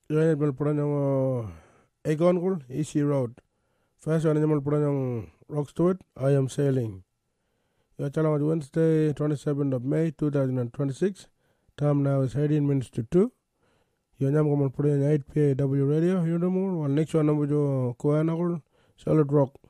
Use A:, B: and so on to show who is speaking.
A: Join Malpuran yung Agon Gul, Easy Road. First one yung Malpuran yung Rockstone, I Am Sailing. Your challenge Wednesday, 27th of May, 2026. Time now is 18 minutes to 2. Your name ko Malpuran yung 8 PAW radio. You know more. Well, next one number jo Kuanagul, Solid Rock.